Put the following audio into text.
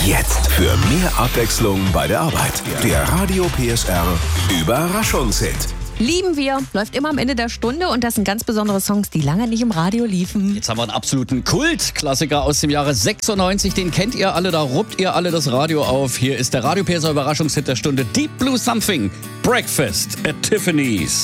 Jetzt für mehr Abwechslung bei der Arbeit. Der Radio PSR Überraschungshit. Lieben wir, läuft immer am Ende der Stunde und das sind ganz besondere Songs, die lange nicht im Radio liefen. Jetzt haben wir einen absoluten Kultklassiker aus dem Jahre 96, den kennt ihr alle, da ruppt ihr alle das Radio auf. Hier ist der Radio PSR Überraschungshit der Stunde, Deep Blue Something, Breakfast at Tiffany's.